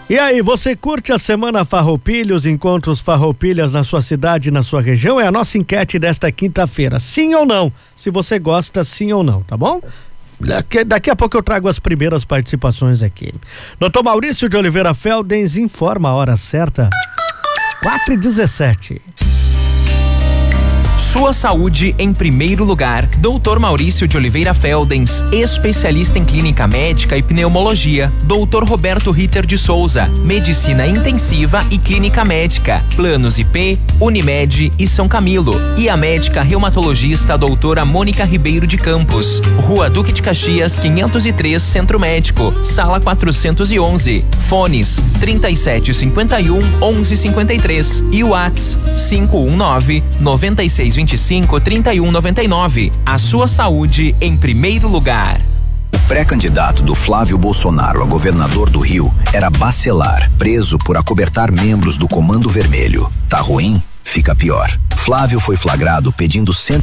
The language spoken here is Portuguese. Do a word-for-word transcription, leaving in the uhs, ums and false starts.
E aí, você curte a Semana Farroupilha, os encontros Farroupilhas na sua cidade e na sua região? É a nossa enquete desta quinta-feira. Sim ou não? Se você gosta, sim ou não, tá bom? Daqui, daqui a pouco eu trago as primeiras participações aqui. doutor Maurício de Oliveira Feldens informa a hora certa. quatro e dezessete. Sua saúde em primeiro lugar. doutor Maurício de Oliveira Feldens, especialista em clínica médica e pneumologia. doutor Roberto Ritter de Souza, medicina intensiva e clínica médica. Planos I P, Unimed e São Camilo. E a médica reumatologista doutora Mônica Ribeiro de Campos. Rua Duque de Caxias, quinhentos e três, Centro Médico, sala quatrocentos e onze. Fones trinta e sete cinquenta e um, onze cinquenta e três e o WhatsApp cinco um nove, nove seis vinte e cinco, trinta e um noventa e nove. A sua saúde em primeiro lugar. O pré-candidato do Flávio Bolsonaro a governador do Rio era Bacelar, preso por acobertar membros do Comando Vermelho. Tá ruim? Fica pior. Flávio foi flagrado pedindo cento